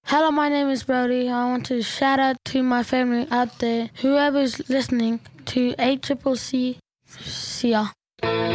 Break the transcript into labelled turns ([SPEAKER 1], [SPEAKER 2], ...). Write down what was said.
[SPEAKER 1] Hello, my name is Brody. I want to shout out to my family out there. Whoever's listening to ACCC, see ya.